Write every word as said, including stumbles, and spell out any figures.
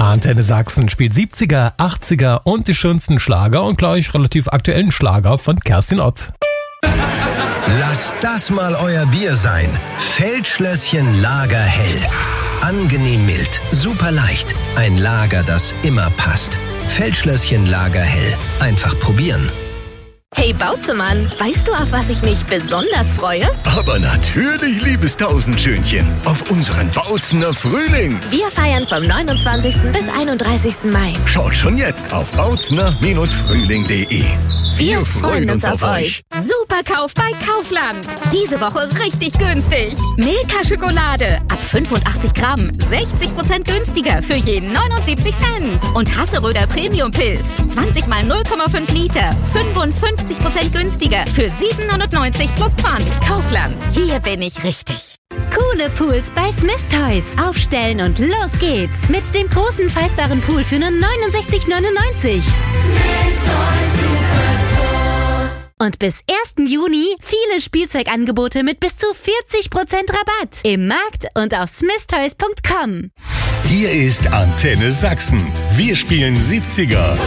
Antenne Sachsen spielt siebziger, achtziger und die schönsten Schlager und gleich relativ aktuellen Schlager von Kerstin Ott. Lasst das mal euer Bier sein. Feldschlösschen Lagerhell. Angenehm mild, super leicht. Ein Lager, das immer passt. Feldschlösschen Lagerhell. Einfach probieren. Hey Bauzemann, weißt du, auf was ich mich besonders freue? Aber natürlich, liebes Tausendschönchen, auf unseren Bautzener Frühling. Wir feiern vom neunundzwanzigsten bis einunddreißigsten Mai. Schaut schon jetzt auf bautzner Frühling punkt de. Wir freuen uns auf euch. Super Kauf bei Kaufland. Diese Woche richtig günstig. Milka-Schokolade ab fünfundachtzig Gramm, sechzig Prozent günstiger für jeden neunundsiebzig Cent. Und Hasseröder Premium-Pilz, zwanzig mal null Komma fünf Liter, fünfundfünfzig Prozent günstiger für siebenhundertneunzig plus Pfand. Kaufland, hier bin ich richtig. Coole Pools bei Smith Toys. Aufstellen und los geht's. Mit dem großen faltbaren Pool für nur neunundsechzig neunundneunzig. Und bis ersten Juni viele Spielzeugangebote mit bis zu vierzig Prozent Rabatt. Im Markt und auf smith toys punkt com. Hier ist Antenne Sachsen. Wir spielen siebziger.